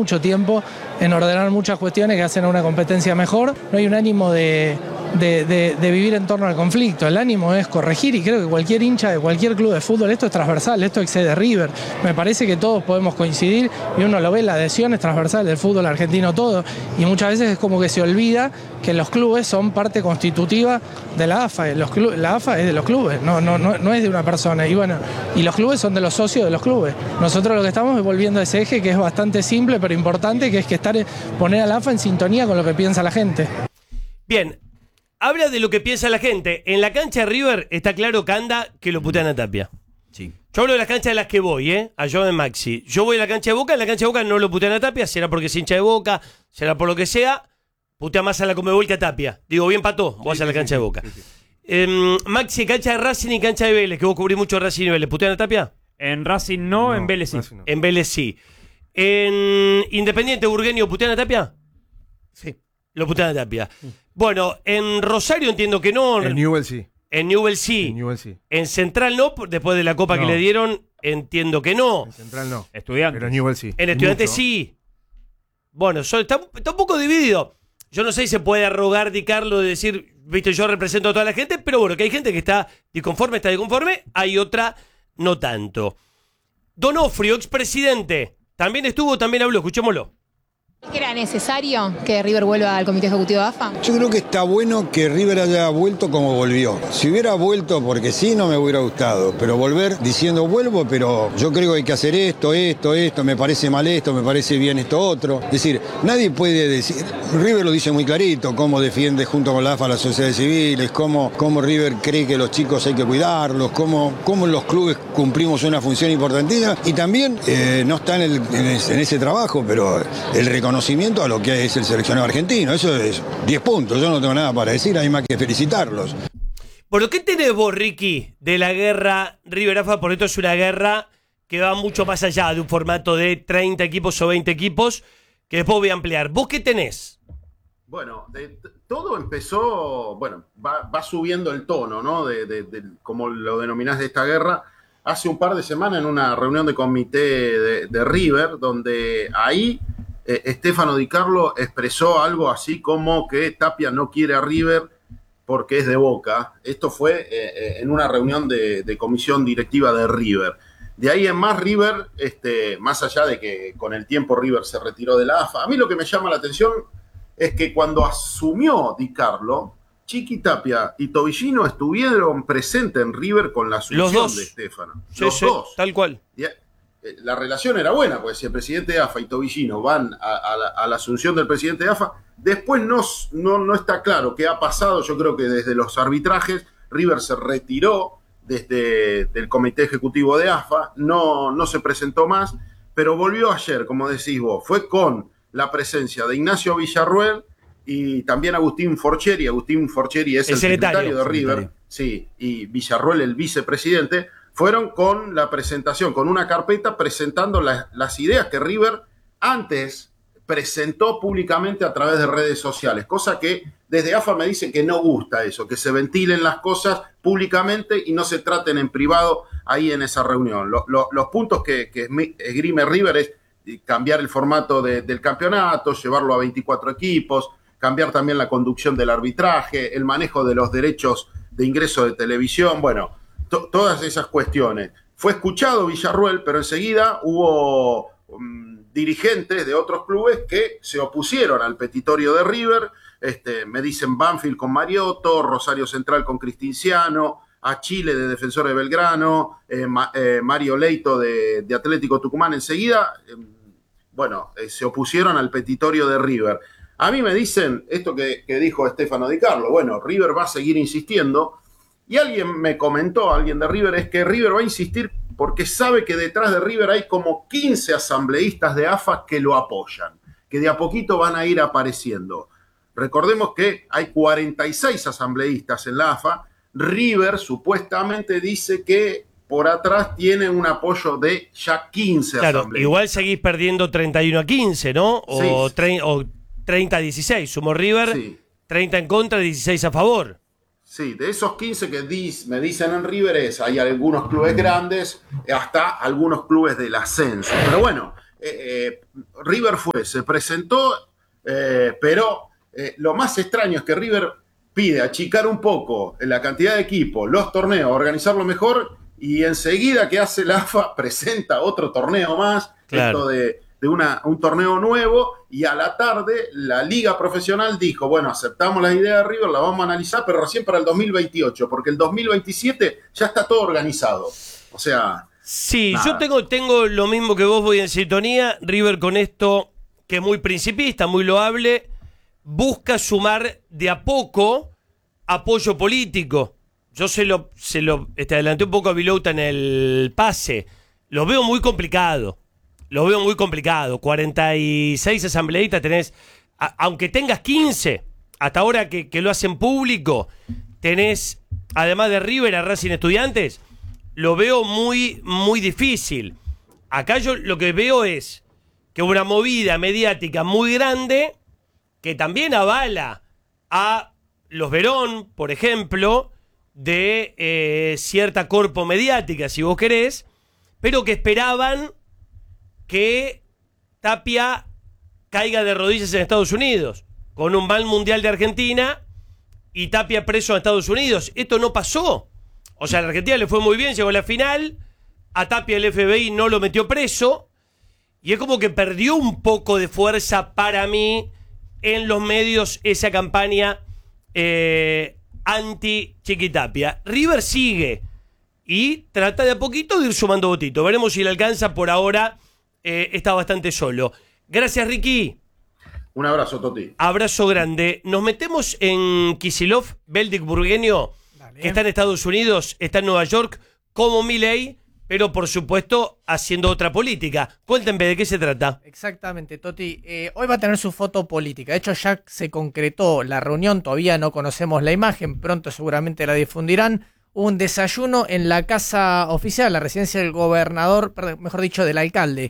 mucho tiempo en ordenar muchas cuestiones que hacen a una competencia mejor. No hay un ánimo de vivir en torno al conflicto. El ánimo es corregir, y creo que cualquier hincha de cualquier club de fútbol, esto es transversal, esto excede River. Me parece que todos podemos coincidir, y uno lo ve, la adhesión es transversal del fútbol argentino todo, y muchas veces es como que se olvida que los clubes son parte constitutiva de la AFA. La AFA es de los clubes, no es de una persona, y bueno, y los clubes son de los socios de los clubes. Nosotros lo que estamos es volviendo a ese eje que es bastante simple pero importante, que es que poner a la AFA en sintonía con lo que piensa la gente. Bien. Habla de lo que piensa la gente. En la cancha de River está claro, Canda, que lo putean a Tapia. Sí. Yo hablo de las canchas de las que voy, a yo de Maxi. Yo voy a la cancha de Boca, en la cancha de Boca no lo putean a Tapia, será porque es hincha de Boca, será por lo que sea, putea más a la Conmebol que a Tapia. Digo, bien pató, vos a la cancha de Boca. Maxi, cancha de Racing y cancha de Vélez, que vos cubrís mucho Racing y Vélez, ¿putean a Tapia? En Racing no, en Vélez sí. No. En Vélez sí. En Independiente Burgueño, ¿putean a Tapia? Sí. Lo putean a Tapia. Bueno, en Rosario entiendo que no. En Newell's sí. En Newell's sí. En Newell's sí. En Central no, después de la copa que le dieron, entiendo que no. En Central no. Estudiantes. Pero en Newell's sí. En Estudiantes Mucho. sí. Bueno, está un poco dividido. Yo no sé si se puede arrogar, Di Carlo, de decir, viste, yo represento a toda la gente, pero bueno, que hay gente que está disconforme, hay otra no tanto. Donofrio, expresidente, también estuvo, también habló, escuchémoslo. ¿Que era necesario que River vuelva al Comité Ejecutivo de AFA? Yo creo que está bueno que River haya vuelto como volvió. Si hubiera vuelto porque sí, no me hubiera gustado. Pero volver diciendo vuelvo, pero yo creo que hay que hacer esto, me parece mal esto, me parece bien esto otro. Es decir, nadie puede decir... River lo dice muy clarito, cómo defiende junto con la AFA a las sociedades civiles, cómo River cree que los chicos hay que cuidarlos, cómo los clubes cumplimos una función importantísima. Y también no está en ese trabajo, pero el reconocimiento a lo que es el seleccionado argentino. Eso es 10 puntos, yo no tengo nada para decir, hay más que felicitarlos. Bueno, ¿qué tenés vos, Ricky, de la guerra River-AFA? Porque esto es una guerra que va mucho más allá de un formato de 30 equipos o 20 equipos, que después voy a ampliar. ¿Vos qué tenés? Bueno, todo empezó, bueno, va subiendo el tono, ¿no? De como lo denominás, de esta guerra. Hace un par de semanas en una reunión de comité de River, donde ahí Stefano Di Carlo expresó algo así como que Tapia no quiere a River porque es de Boca. Esto fue en una reunión de comisión directiva de River. De ahí en más, River, más allá de que con el tiempo River se retiró de la AFA, a mí lo que me llama la atención es que cuando asumió Di Carlo, Chiqui Tapia y Tobillino estuvieron presentes en River con la asunción de Stefano. Los dos. Tal cual. La relación era buena, porque si el presidente de AFA y Tobillino van a la asunción del presidente de AFA, después no está claro qué ha pasado. Yo creo que desde los arbitrajes River se retiró desde el comité ejecutivo de AFA, no se presentó más, pero volvió ayer, como decís vos, fue con la presencia de Ignacio Villarruel y también Agustín Forcheri. Agustín Forcheri es el secretario de River, sí, y Villarruel el vicepresidente. Fueron con la presentación, con una carpeta presentando las ideas que River antes presentó públicamente a través de redes sociales, cosa que desde AFA me dicen que no gusta eso, que se ventilen las cosas públicamente y no se traten en privado ahí en esa reunión. Los puntos que esgrime River es cambiar el formato del campeonato, llevarlo a 24 equipos, cambiar también la conducción del arbitraje, el manejo de los derechos de ingreso de televisión, bueno, todas esas cuestiones. Fue escuchado Villarruel, pero enseguida hubo dirigentes de otros clubes que se opusieron al petitorio de River. Me dicen Banfield con Mariotto, Rosario Central con Cristinciano, a Chile de Defensor de Belgrano, Mario Leito de Atlético Tucumán. Enseguida, se opusieron al petitorio de River. A mí me dicen esto que dijo Stefano Di Carlo. Bueno, River va a seguir insistiendo. Y alguien me comentó, alguien de River, es que River va a insistir porque sabe que detrás de River hay como 15 asambleístas de AFA que lo apoyan, que de a poquito van a ir apareciendo. Recordemos que hay 46 asambleístas en la AFA. River supuestamente dice que por atrás tiene un apoyo de ya 15 asambleístas. Igual seguís perdiendo 31-15, ¿no? O, sí. O 30-16. Sumo River, sí. 30 en contra, 16 a favor. Sí, de esos 15 que me dicen en River hay algunos clubes grandes, hasta algunos clubes del ascenso. Pero bueno, River se presentó, pero lo más extraño es que River pide achicar un poco la cantidad de equipos, los torneos, organizarlo mejor, y enseguida que hace la AFA presenta otro torneo más, claro, esto de un torneo nuevo, y a la tarde la liga profesional dijo, bueno, aceptamos la idea de River, la vamos a analizar, pero recién para el 2028, porque el 2027 ya está todo organizado. O sea... Sí, nada. yo tengo lo mismo que vos, voy en sintonía. River con esto, que es muy principista, muy loable, busca sumar de a poco apoyo político. Yo se lo adelanté un poco a Vilouta en el pase. Lo veo muy complicado. 46 asambleístas tenés, aunque tengas 15, hasta ahora que lo hacen público, tenés, además de River, a Racing Estudiantes, lo veo muy, muy difícil. Acá yo lo que veo es que una movida mediática muy grande, que también avala a los Verón, por ejemplo, de cierta corpo mediática, si vos querés, pero que esperaban que Tapia caiga de rodillas en Estados Unidos, con un mal mundial de Argentina y Tapia preso en Estados Unidos. Esto no pasó. O sea, a la Argentina le fue muy bien, llegó a la final, a Tapia el FBI no lo metió preso, y es como que perdió un poco de fuerza para mí en los medios esa campaña anti-Chiquitapia. River sigue y trata de a poquito de ir sumando votitos. Veremos si le alcanza. Por ahora está bastante solo. Gracias, Ricky. Un abrazo, Toti. Abrazo grande. Nos metemos en Kicillof, Beldic Burgueño, que está en Estados Unidos, está en Nueva York, como Milei, pero por supuesto haciendo otra política. Cuéntenme de qué se trata. Exactamente, Toti. Hoy va a tener su foto política. De hecho, ya se concretó la reunión, todavía no conocemos la imagen, pronto seguramente la difundirán. Un desayuno en la casa oficial, la residencia del gobernador, mejor dicho, del alcalde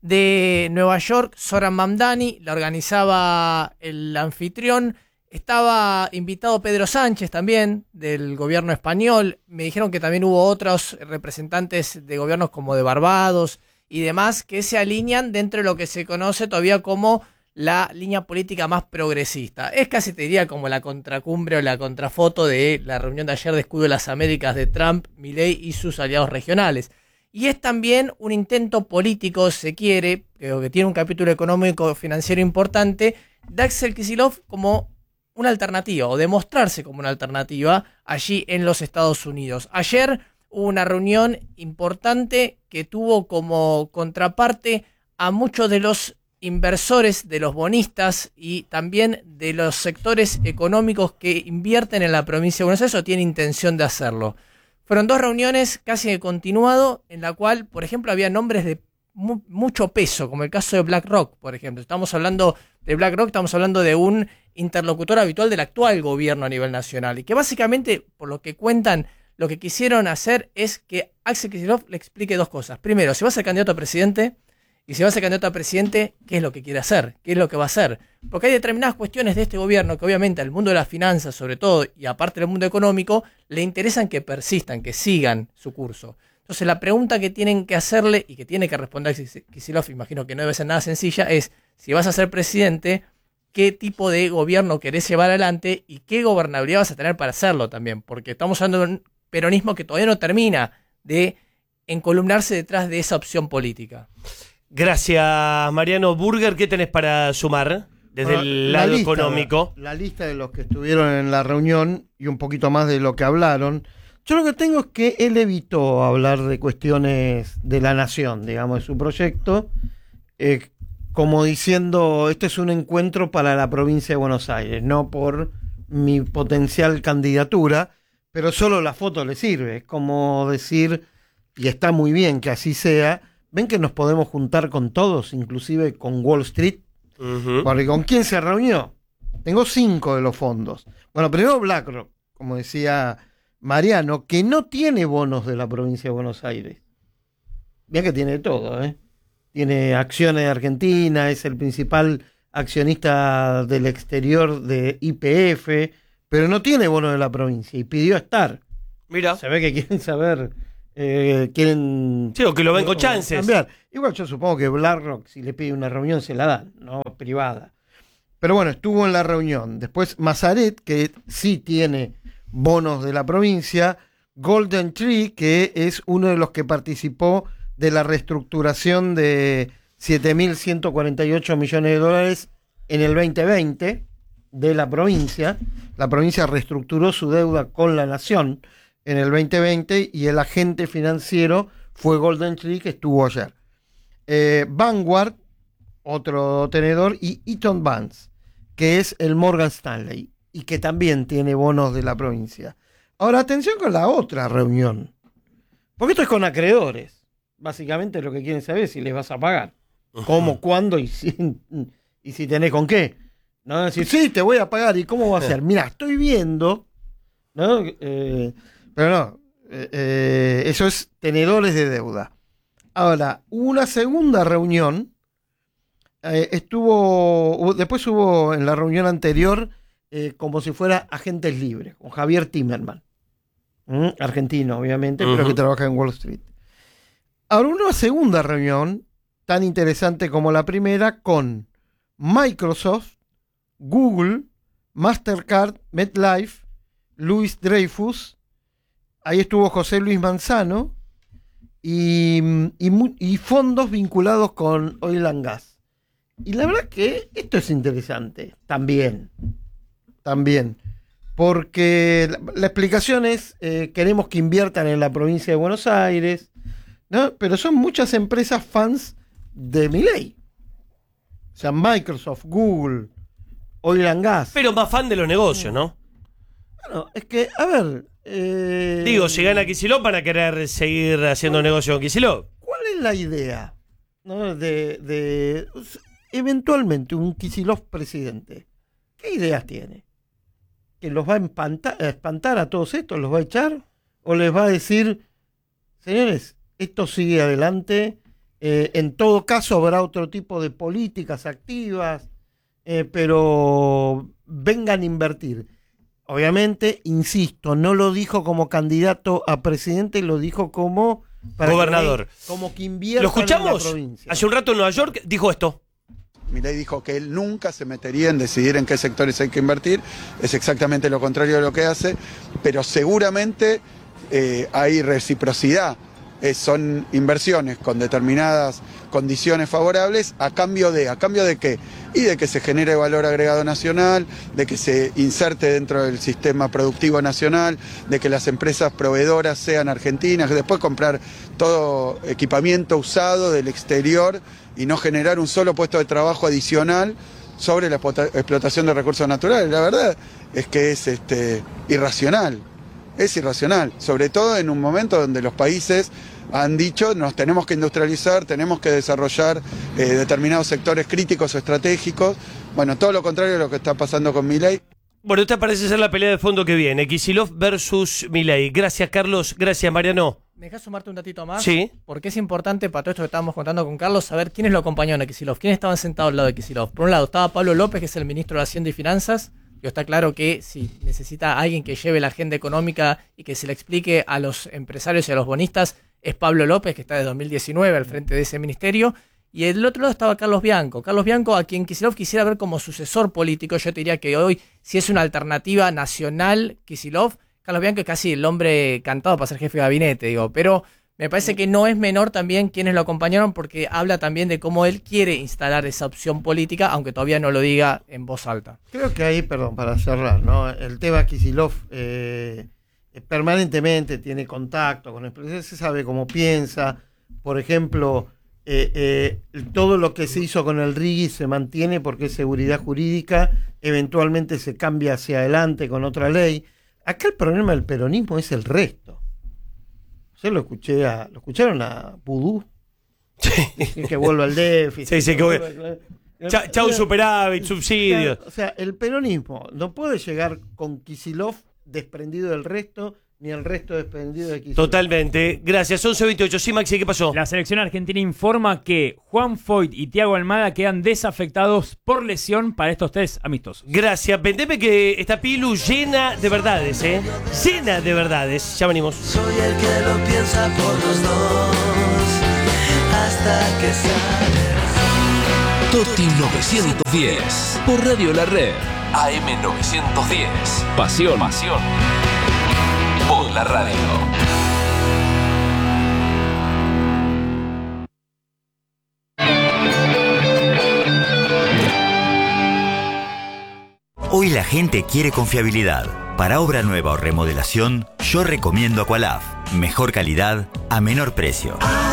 de Nueva York, Zoran Mamdani, la organizaba el anfitrión. Estaba invitado Pedro Sánchez también, del gobierno español. Me dijeron que también hubo otros representantes de gobiernos como de Barbados y demás que se alinean dentro de lo que se conoce todavía como la línea política más progresista. Es casi, te diría, como la contracumbre o la contrafoto de la reunión de ayer de Escudo de las Américas de Trump, Milei y sus aliados regionales. Y es también un intento político, se quiere, creo que tiene un capítulo económico financiero importante, de Axel Kicillof como una alternativa, o demostrarse como una alternativa allí en los Estados Unidos. Ayer hubo una reunión importante que tuvo como contraparte a muchos de los inversores, de los bonistas y también de los sectores económicos que invierten en la provincia de Buenos Aires o tienen intención de hacerlo. Fueron dos reuniones casi de continuado, en la cual, por ejemplo, había nombres de mucho peso, como el caso de BlackRock, por ejemplo. Estamos hablando de BlackRock, estamos hablando de un interlocutor habitual del actual gobierno a nivel nacional, y que básicamente, por lo que cuentan, lo que quisieron hacer es que Axel Kicillof le explique dos cosas. Primero, si va a ser candidato a presidente, y si va a ser candidato a presidente, ¿qué es lo que quiere hacer? ¿Qué es lo que va a hacer? Porque hay determinadas cuestiones de este gobierno que obviamente al mundo de las finanzas, sobre todo, y aparte del mundo económico, le interesan que persistan, que sigan su curso. Entonces la pregunta que tienen que hacerle y que tiene que responder Kicillof, imagino que no debe ser nada sencilla, es si vas a ser presidente, ¿qué tipo de gobierno querés llevar adelante y qué gobernabilidad vas a tener para hacerlo también? Porque estamos hablando de un peronismo que todavía no termina de encolumnarse detrás de esa opción política. Gracias, Mariano. Burger, ¿qué tenés para sumar desde el lado económico? La lista de los que estuvieron en la reunión y un poquito más de lo que hablaron. Yo lo que tengo es que él evitó hablar de cuestiones de la nación, digamos, de su proyecto, como diciendo, este es un encuentro para la provincia de Buenos Aires, no por mi potencial candidatura, pero solo la foto le sirve. Es como decir, y está muy bien que así sea, ven que nos podemos juntar con todos, inclusive con Wall Street, porque ¿con quién se reunió? Tengo 5 de los fondos. Bueno, primero BlackRock, como decía Mariano, que no tiene bonos de la provincia de Buenos Aires. Mira que tiene todo, ¿eh? Tiene acciones de Argentina, es el principal accionista del exterior de YPF, pero no tiene bonos de la provincia y pidió estar. Mira. Se ve que quieren saber quieren... Sí, o que lo ven con chances. Cambiar. Igual yo supongo que BlackRock, si le pide una reunión, se la dan, ¿no? Privada. Pero bueno, estuvo en la reunión. Después Mazaret, que sí tiene bonos de la provincia. Golden Tree, que es uno de los que participó de la reestructuración de 7.148 millones de dólares en el 2020 de la provincia. La provincia reestructuró su deuda con la nación en el 2020 y el agente financiero fue Golden Tree, que estuvo ayer. Vanguard, otro tenedor, y Eaton Vance, que es el Morgan Stanley y que también tiene bonos de la provincia. Ahora, atención con la otra reunión, porque esto es con acreedores. Básicamente lo que quieren saber es si les vas a pagar. ¿Cómo, cuándo y si tenés con qué? ¿No? Decir, sí, te voy a pagar. ¿Y cómo va a ser? Mira, estoy viendo, ¿no? Pero no, eso es tenedores de deuda. Ahora, una segunda reunión, después hubo en la reunión anterior, como si fuera agentes libres, con Javier Timerman, argentino obviamente, pero que trabaja en Wall Street. Ahora, una segunda reunión, tan interesante como la primera, con Microsoft, Google, Mastercard, MetLife, Louis Dreyfus, ahí estuvo José Luis Manzano, y fondos vinculados con Oil and Gas. Y la verdad que esto es interesante, también, porque la explicación es, queremos que inviertan en la provincia de Buenos Aires, ¿no? Pero son muchas empresas fans de Milei. O sea, Microsoft, Google, Oil and Gas. Pero más fan de los negocios, ¿no? Bueno, es que, a ver... Digo, si gana Kicillof van a querer seguir haciendo negocio con Kicillof. ¿Cuál es la idea, ¿no? de eventualmente un Kicillof presidente? ¿Qué ideas tiene? ¿Que los va a espantar a todos estos? ¿Los va a echar? ¿O les va a decir, señores, esto sigue adelante? En todo caso habrá otro tipo de políticas activas, pero vengan a invertir. Obviamente, insisto, no lo dijo como candidato a presidente, lo dijo como gobernador. Como que invierta ¿Lo escuchamos? en la provincia. Hace un rato en Nueva York dijo esto. Milei dijo que él nunca se metería en decidir en qué sectores hay que invertir, es exactamente lo contrario de lo que hace, pero seguramente hay reciprocidad, son inversiones con determinadas condiciones favorables, ¿a cambio de qué? Y de que se genere valor agregado nacional, de que se inserte dentro del sistema productivo nacional, de que las empresas proveedoras sean argentinas, que después comprar todo equipamiento usado del exterior y no generar un solo puesto de trabajo adicional sobre la explotación de recursos naturales. La verdad es que es irracional, sobre todo en un momento donde los países han dicho nos tenemos que industrializar, tenemos que desarrollar determinados sectores críticos o estratégicos. Bueno, todo lo contrario de lo que está pasando con Milei. Bueno, esta parece ser la pelea de fondo que viene, Kicillof versus Milei. Gracias, Carlos. Gracias, Mariano. ¿Me dejás sumarte un datito más? Sí. Porque es importante para todo esto que estábamos contando con Carlos saber quiénes lo acompañaron a Kicillof, quiénes estaban sentados al lado de Kicillof. Por un lado estaba Pablo López, que es el ministro de Hacienda y Finanzas. Y está claro que si necesita alguien que lleve la agenda económica y que se le explique a los empresarios y a los bonistas, es Pablo López, que está desde 2019 al frente de ese ministerio. Y del otro lado estaba Carlos Bianco. Carlos Bianco, a quien Kicillof quisiera ver como sucesor político. Yo te diría que hoy, si es una alternativa nacional, Kicillof, Carlos Bianco es casi el hombre cantado para ser jefe de gabinete, digo. Pero me parece que no es menor también quienes lo acompañaron, porque habla también de cómo él quiere instalar esa opción política, aunque todavía no lo diga en voz alta. Creo que ahí, perdón, para cerrar, ¿no? El tema Kicillof permanentemente tiene contacto con el presidente, se sabe cómo piensa. Por ejemplo, todo lo que se hizo con el RIGI se mantiene porque es seguridad jurídica, eventualmente se cambia hacia adelante con otra ley. Acá el problema del peronismo es el resto. Yo lo escucharon a Pudú, sí. Que vuelva al déficit. Sí, que chau superávit, subsidios. O sea, el peronismo no puede llegar con Kicillof desprendido del resto, ni el resto desprendido de Kicillof. Totalmente. Gracias. 11:28. Sí, Maxi, ¿qué pasó? La selección argentina informa que Juan Foyt y Thiago Almada quedan desafectados por lesión para estos test amistosos. Gracias. Vendeme que esta Pilu llena de verdades, ¿eh? Llena de verdades. Ya venimos. Soy el que lo piensa por los dos hasta que sale. Toti 910 por Radio La Red. AM 910. Pasión por la radio. Hoy la gente quiere confiabilidad. Para obra nueva o remodelación, yo recomiendo Aqualaf. Mejor calidad a menor precio.